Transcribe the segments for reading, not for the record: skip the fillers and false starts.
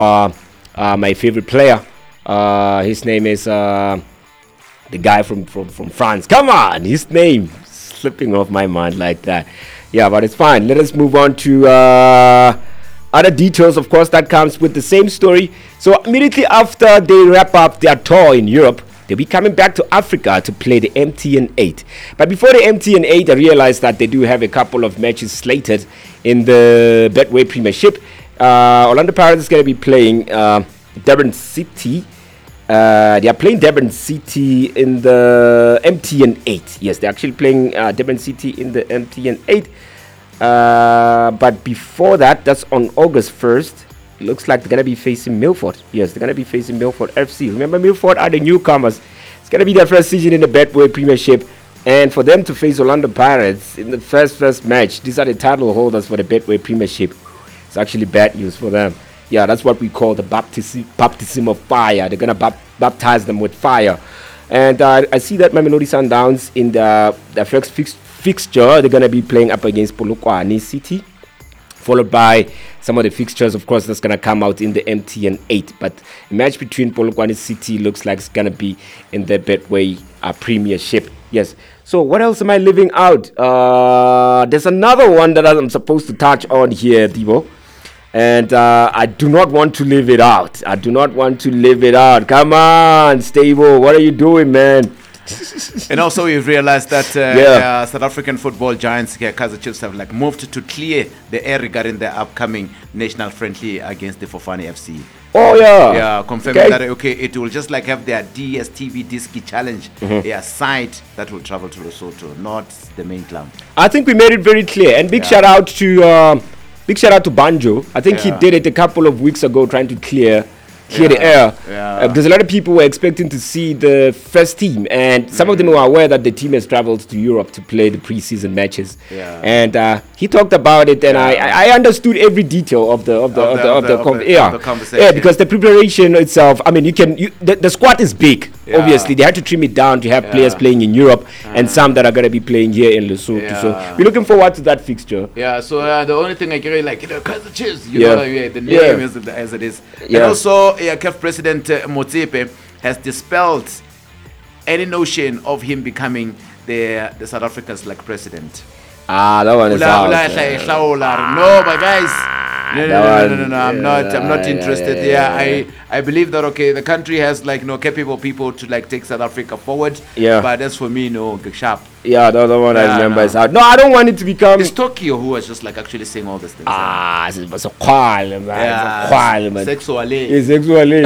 my favorite player. His name is the guy from France. Come on, his name slipping off my mind like that. Yeah, but it's fine. Let us move on to other details. Of course, that comes with the same story. So immediately after they wrap up their tour in Europe, they'll be coming back to Africa to play the MTN 8. But before the MTN 8, I realized that they do have a couple of matches slated in the Betway Premiership. Orlando Pirates is going to be playing Durban City. They are playing Durban City in the MTN 8. Yes, they're actually playing Durban City in the MTN 8. But before that, that's on August 1st. It looks like they're going to be facing Milford. Yes, they're going to be facing Milford FC. Remember, Milford are the newcomers. It's going to be their first season in the Betway Premiership. And for them to face Orlando Pirates in the first match, these are the title holders for the Betway Premiership. It's actually bad news for them. Yeah, that's what we call the baptism of fire. They're going to baptize them with fire. And I see that Mamelodi Sundowns in the first fixture, they're going to be playing up against Polokwane City, followed by some of the fixtures, of course, that's going to come out in the MTN 8. But a match between Polokwane City looks like it's going to be in the Betway Premiership. Yes. So what else am I leaving out? There's another one that I'm supposed to touch on here, Divo. And I do not want to leave it out. Come on, Stable. What are you doing, man? And also we've realized that South African football giants Kaizer Chiefs have moved to clear the air regarding the upcoming national friendly against the Fofana FC. Oh yeah, confirming that it will just have their DSTV Diski Challenge, their site that will travel to Lesotho, not the main club. I think we made it very clear, and big shout out to Banjo. I think he did it a couple of weeks ago, trying to clear the air. Because a lot of people were expecting to see the first team, and some of them were aware that the team has traveled to Europe to play the preseason matches. And he talked about it, and I understood every detail of the conversation. Yeah, because the preparation itself. I mean, the squad is big. Obviously, they had to trim it down to have players playing in Europe and some that are going to be playing here in Lesotho. So we're looking forward to that fixture. So the only thing I can Kaizer Chiefs, the name as it is. And also, CAF President Motsepe has dispelled any notion of him becoming the South Africa's president. That one is out. No, my guys. No. I'm not interested. I believe that the country has capable people to take South Africa forward. But as for me, no, sharp. Yeah, the other one I remember is out. No, I don't want it to become. It's Tokyo who was just actually saying all these things. It's a qual, man. Sexually. Sexually.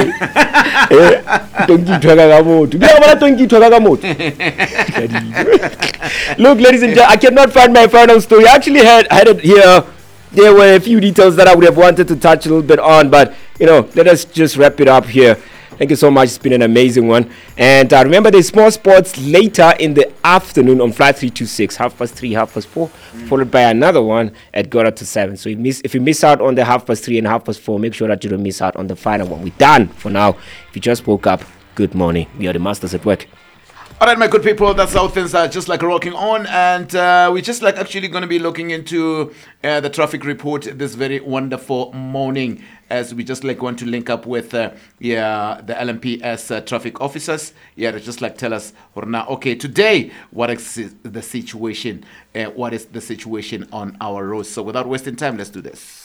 Look, ladies and gentlemen, I cannot find my final story. I actually had it here. There were a few details that I would have wanted to touch a little bit on, but let us just wrap it up here. Thank you so much. It's been an amazing one. And remember, there's more sports later in the afternoon on Flight 326, 3:30, 4:30, followed by another one at 7. So if you miss out on the 3:30 and 4:30, make sure that you don't miss out on the final one. We're done for now. If you just woke up, good morning. We are the masters at work. All right, my good people, that's how things are just rocking on. And we're just actually going to be looking into the traffic report this very wonderful morning, as we just want to link up with the LMPS traffic officers. To just tell us, today, what is the situation? What is the situation on our roads? So without wasting time, let's do this.